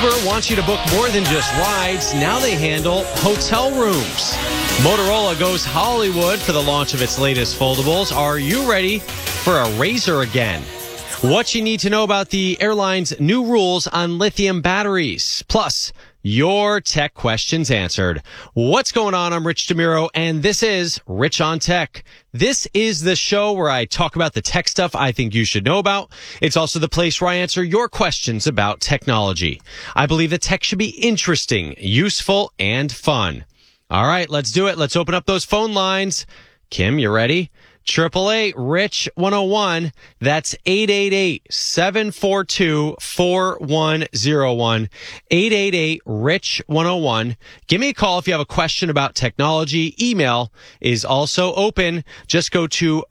Uber wants you to book more than just rides. Now they handle hotel rooms. Motorola goes Hollywood for the launch of its latest foldables. Are you ready for a Razr again? What you need to know about the airline's new rules on lithium batteries. Plus, your tech questions answered. What's going on? I'm Rich DeMuro, and this is Rich on Tech. This is the show where I talk about the tech stuff I think you should know about. It's also the place where I answer your questions about technology. I believe that tech should be interesting, useful, and fun. All right, let's do it. Let's open up those phone lines. Kim, you ready? 888-RICH-101. That's 888-742-4101. 888-RICH-101. Give me a call if you have a question about technology. Email is also open. Just go to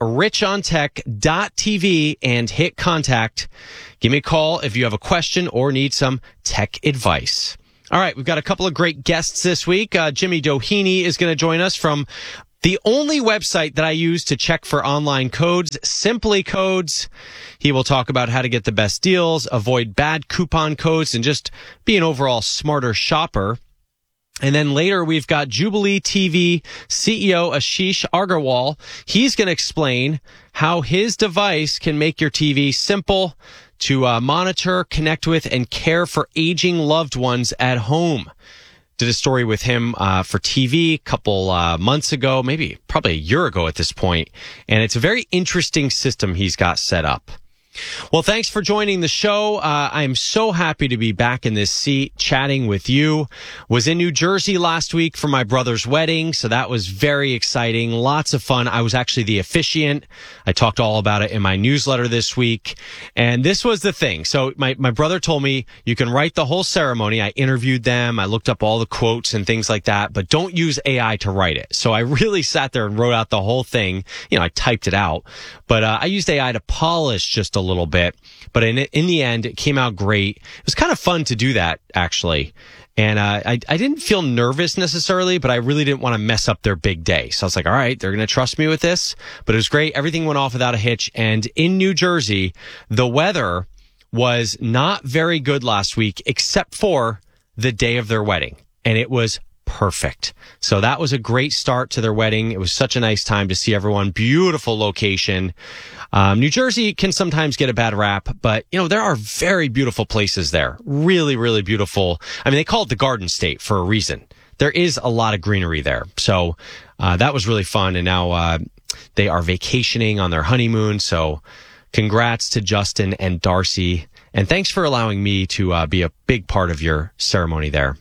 richontech.tv and hit contact. Give me a call if you have a question or need some tech advice. All right, we've got a couple of great guests this week. Jimmy Doheny is going to join us from the only website that I use to check for online codes, Simply Codes. He will talk about how to get the best deals, avoid bad coupon codes, and just be an overall smarter shopper. And then later we've got Jubilee TV CEO Ashish Agarwal. He's going to explain how his device can make your TV simple to monitor, connect with, and care for aging loved ones at home. Did a story with him for TV a couple months ago, probably a year ago at this point. And it's a very interesting system he's got set up. Well, thanks for joining the show. I'm so happy to be back in this seat chatting with you. Was in New Jersey last week for my brother's wedding, so that was very exciting. Lots of fun. I was actually the officiant. I talked all about it in my newsletter this week. And this was the thing. So my brother told me you can write the whole ceremony. I interviewed them. I looked up all the quotes and things like that, but don't use AI to write it. So I really sat there and wrote out the whole thing. I typed it out, but I used AI to polish just a little bit, but in the end, it came out great. It was kind of fun to do that, actually. And I didn't feel nervous necessarily, but I really didn't want to mess up their big day. So I was like, all right, they're going to trust me with this. But it was great. Everything went off without a hitch. And in New Jersey, the weather was not very good last week, except for the day of their wedding. And it was perfect. So that was a great start to their wedding. It was such a nice time to see everyone. Beautiful location. New Jersey can sometimes get a bad rap, but there are very beautiful places there. Really, really beautiful. I mean, they call it the Garden State for a reason. There is a lot of greenery there. So, that was really fun. And now, they are vacationing on their honeymoon. So congrats to Justin and Darcy. And thanks for allowing me to, be a big part of your ceremony there.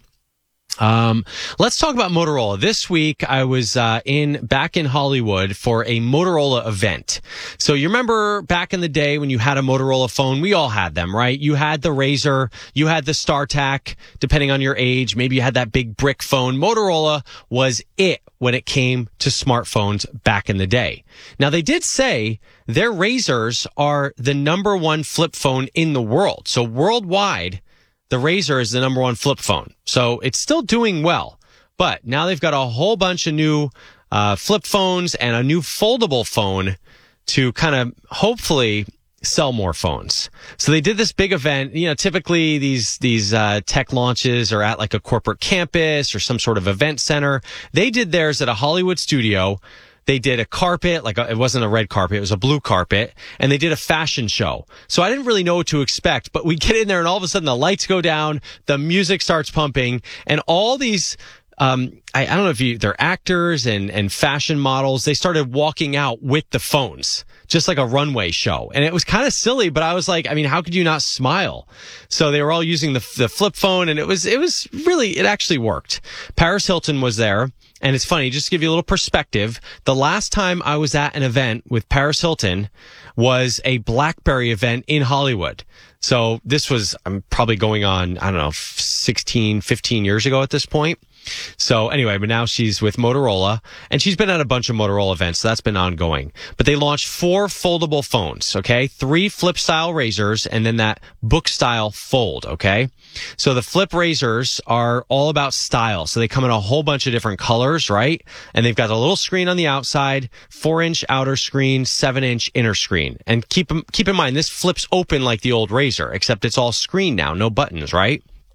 Let's talk about Motorola. This week, I was back in Hollywood for a Motorola event. So you remember back in the day when you had a Motorola phone, we all had them, right? You had the Razr, you had the StarTAC, depending on your age. Maybe you had that big brick phone. Motorola was it when it came to smartphones back in the day. Now, they did say their Razrs are the number one flip phone in the world. So worldwide, the Razr is the number one flip phone. So it's still doing well. But now they've got a whole bunch of new flip phones and a new foldable phone to kind of hopefully sell more phones. So they did this big event. Typically these tech launches are at like a corporate campus or some sort of event center. They did theirs at a Hollywood studio. They did a carpet, it wasn't a red carpet, it was a blue carpet, and they did a fashion show. So I didn't really know what to expect, but we get in there and all of a sudden the lights go down, the music starts pumping, and all these, I don't know if they're actors and fashion models, they started walking out with the phones, just like a runway show. And it was kind of silly, but I was like, how could you not smile? So they were all using the flip phone, and it actually worked. Paris Hilton was there. And it's funny, just to give you a little perspective, the last time I was at an event with Paris Hilton was a BlackBerry event in Hollywood. So this was, I'm probably going on, 16, 15 years ago at this point. So anyway, but now she's with Motorola, and she's been at a bunch of Motorola events, so that's been ongoing. But they launched 4 foldable phones, okay? 3 flip-style Razrs, and then that book-style fold, okay? So the flip Razrs are all about style. So they come in a whole bunch of different colors, right? And they've got a little screen on the outside, 4-inch outer screen, 7-inch inner screen. And keep in mind, this flips open like the old Razr, except it's all screen now, no buttons, right?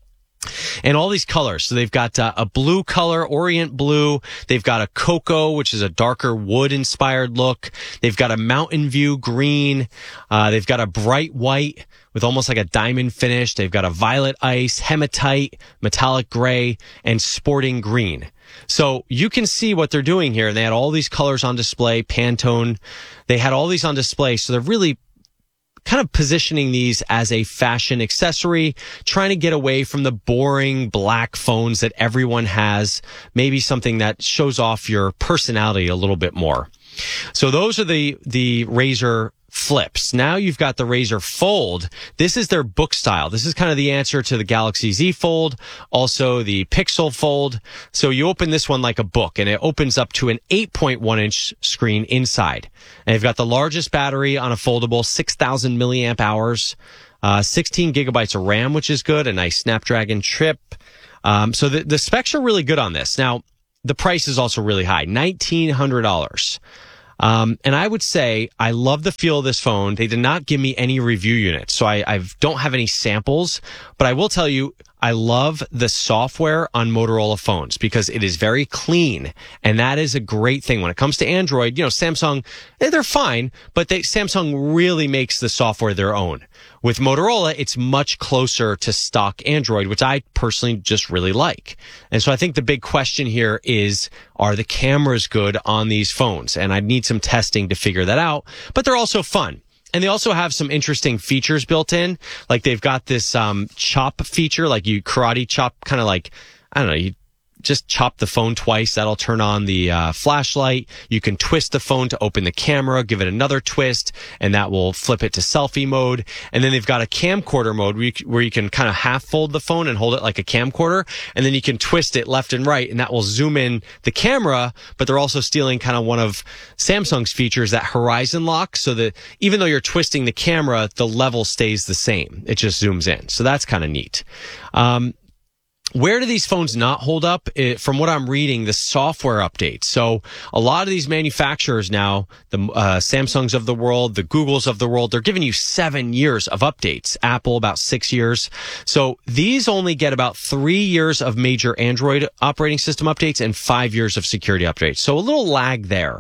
And all these colors. So they've got a blue color, Orient blue. They've got a cocoa, which is a darker wood-inspired look. They've got a mountain view green. They've got a bright white with almost like a diamond finish. They've got a violet ice, hematite, metallic gray, and sporting green. So you can see what they're doing here. They had all these colors on display, Pantone. They had all these on display. So they're really kind of positioning these as a fashion accessory, trying to get away from the boring black phones that everyone has, maybe something that shows off your personality a little bit more. So those are the Razr Flips. Now you've got the Razr Fold. This is their book style. This is kind of the answer to the Galaxy Z Fold, also the Pixel Fold. So you open this one like a book, and it opens up to an 8.1-inch screen inside. And you've got the largest battery on a foldable, 6,000 milliamp hours, 16 gigabytes of RAM, which is good, a nice Snapdragon chip. So the specs are really good on this. Now, the price is also really high, $1,900. And I would say I love the feel of this phone. They did not give me any review units, so I don't have any samples, but I will tell you I love the software on Motorola phones because it is very clean, and that is a great thing. When it comes to Android, Samsung, they're fine, but Samsung really makes the software their own. With Motorola, it's much closer to stock Android, which I personally just really like. And so I think the big question here is, are the cameras good on these phones? And I need some testing to figure that out, but they're also fun. And they also have some interesting features built in. Like they've got this chop feature, like you karate chop, kind of like, I don't know, you just chop the phone twice. That'll turn on the flashlight. You can twist the phone to open the camera, give it another twist, and that will flip it to selfie mode. And then they've got a camcorder mode where you can kind of half fold the phone and hold it like a camcorder. And then you can twist it left and right, and that will zoom in the camera. But they're also stealing kind of one of Samsung's features, that horizon lock, so that even though you're twisting the camera, the level stays the same. It just zooms in. So that's kind of neat. Where do these phones not hold up? From what I'm reading, the software updates. So a lot of these manufacturers now, the Samsungs of the world, the Googles of the world, they're giving you 7 years of updates. Apple, about 6 years. So these only get about 3 years of major Android operating system updates and 5 years of security updates. So a little lag there.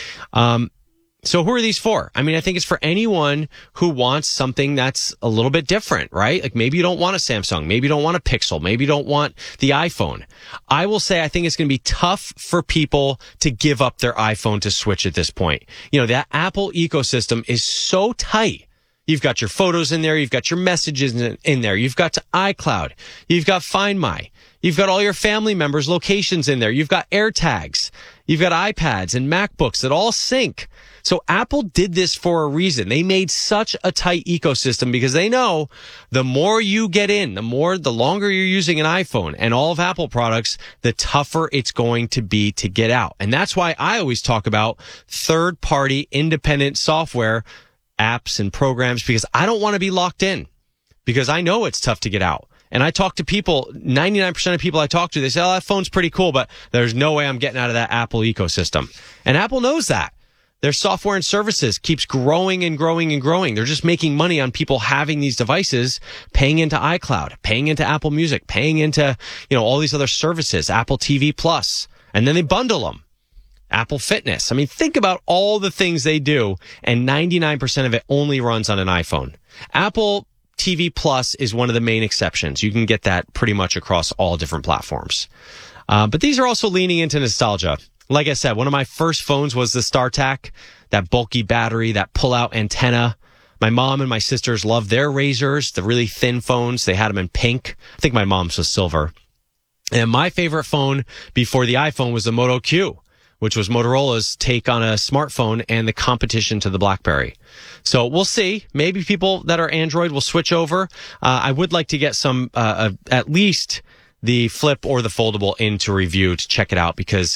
So who are these for? I mean, I think it's for anyone who wants something that's a little bit different, right? Like maybe you don't want a Samsung, maybe you don't want a Pixel, maybe you don't want the iPhone. I will say I think it's going to be tough for people to give up their iPhone to switch at this point. That Apple ecosystem is so tight. You've got your photos in there, you've got your messages in there, you've got iCloud, you've got Find My, you've got all your family members' locations in there, you've got AirTags, you've got iPads and MacBooks that all sync. So Apple did this for a reason. They made such a tight ecosystem because they know the more you get in, the longer you're using an iPhone and all of Apple products, the tougher it's going to be to get out. And that's why I always talk about third-party independent software apps and programs, because I don't want to be locked in, because I know it's tough to get out. And I talk to people, 99% of people I talk to, they say, oh, that phone's pretty cool, but there's no way I'm getting out of that Apple ecosystem. And Apple knows that. Their software and services keeps growing and growing and growing. They're just making money on people having these devices, paying into iCloud, paying into Apple Music, paying into, all these other services, Apple TV Plus, and then they bundle them. Apple Fitness. I mean, think about all the things they do, and 99% of it only runs on an iPhone. Apple TV Plus is one of the main exceptions. You can get that pretty much across all different platforms. But these are also leaning into nostalgia. Like I said, one of my first phones was the StarTAC, that bulky battery, that pull-out antenna. My mom and my sisters loved their Razrs, the really thin phones. They had them in pink. I think my mom's was silver. And my favorite phone before the iPhone was the Moto Q, which was Motorola's take on a smartphone and the competition to the BlackBerry. So we'll see. Maybe people that are Android will switch over. I would like to get some, at least the Flip or the Foldable into review to check it out because,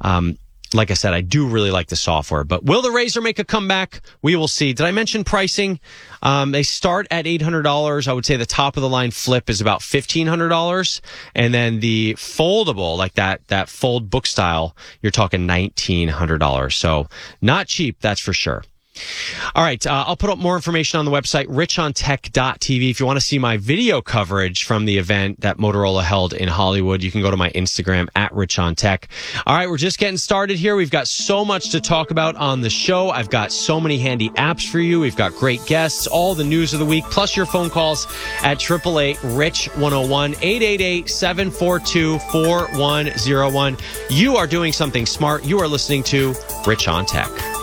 like I said, I do really like the software. But will the Razr make a comeback? We will see. Did I mention pricing? They start at $800. I would say the top of the line Flip is about $1,500. And then the Foldable, like that Fold book style, you're talking $1,900. So not cheap, that's for sure. All right. I'll put up more information on the website, richontech.tv. If you want to see my video coverage from the event that Motorola held in Hollywood, you can go to my Instagram at richontech. All right. We're just getting started here. We've got so much to talk about on the show. I've got so many handy apps for you. We've got great guests, all the news of the week, plus your phone calls at 888-RICH-101, 888-742-4101. You are doing something smart. You are listening to Rich on Tech.